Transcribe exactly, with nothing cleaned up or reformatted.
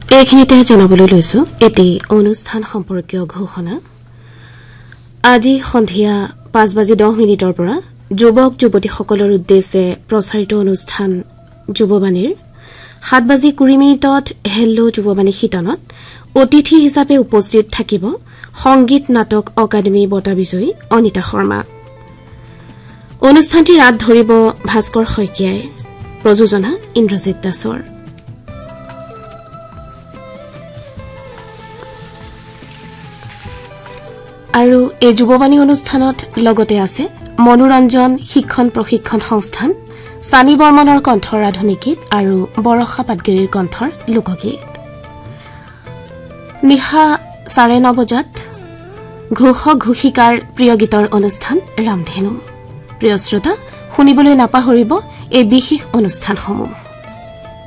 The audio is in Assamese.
এইখিনিতে জনাবলৈ লৈছো এটি অনুষ্ঠান সম্পৰ্কীয় ঘোষণা। আজি সন্ধিয়া পাঁচ বাজি দহ মিনিটৰ পৰা যুৱক যুৱতীসকলৰ উদ্দেশ্যে প্ৰচাৰিত অনুষ্ঠান যুৱবাণীৰ সাত বাজি কুৰি মিনিটত হেল্লো যুৱবাণী শীতনত অতিথি হিচাপে উপস্থিত থাকিব সংগীত নাটক অকাডেমী বঁটা বিজয়ী অনিতা শৰ্মা। অনুষ্ঠানটি ৰাত ধৰিব ভাস্কৰ শইকীয়াই, প্ৰযোজনা ইন্দ্ৰজিৎ দাসৰ। আৰু এই যুৱবাণী অনুষ্ঠানত লগতে আছে মনোৰঞ্জন শিক্ষণ প্ৰশিক্ষণ সংস্থান, সানী বৰ্মনৰ কণ্ঠৰ আধুনিক গীত আৰু বৰষা পাটগিৰিৰ কণ্ঠৰ লোকগীত। নিশা চাৰে ন বজাত ঘোষক ঘোষিকাৰ প্ৰিয় গীতৰ অনুষ্ঠান ৰামধেনু। প্ৰিয় শ্ৰোতা, শুনিবলৈ নাপাহৰিব এই বিশেষ অনুষ্ঠানসমূহ।